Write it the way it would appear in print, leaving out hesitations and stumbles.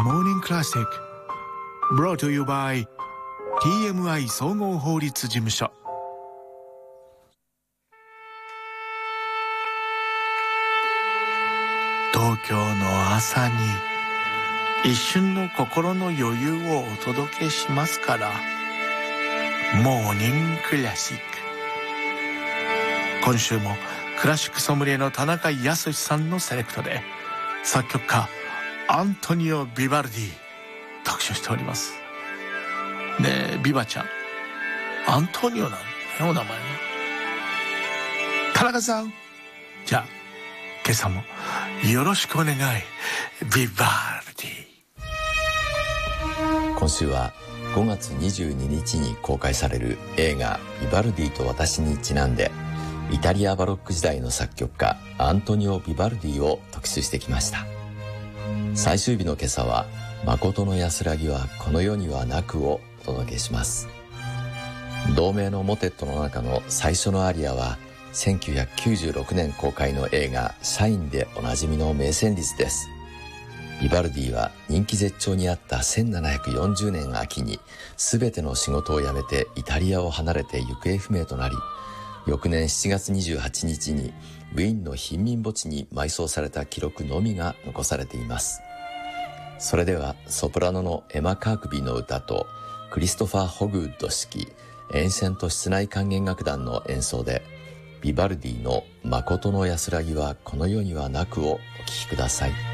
Morning Classic Brought to you by TMI 総合法律事務所。東京の朝に一瞬の心の余裕をお届けしますから、モーニングクラシック。今週もクラシックソムリエの田中康さんのセレクトで、作曲家アントニオ・ビバルディ特集しております。ねえビバちゃん、アントニオなんだね、お名前が。田中さん、じゃあ今朝もよろしくお願い。ビバルディ。今週は5月22日に公開される映画ビバルディと私にちなんで、イタリアバロック時代の作曲家アントニオ・ビバルディを特集してきました。最終日の今朝は、誠の安らぎはこの世にはなくをお届けします。同名のモテットの中の最初のアリアは、1996年公開の映画シャインでおなじみの名旋律です。ビバルディは人気絶頂にあった1740年秋に全ての仕事を辞めてイタリアを離れて行方不明となり、翌年7月28日にウィーンの貧民墓地に埋葬された記録のみが残されています。それではソプラノのエマ・カークビーの歌とクリストファー・ホグウッド指揮エンシェント室内管弦楽団の演奏で、ビバルディの誠の安らぎはこの世にはなくをお聴きください。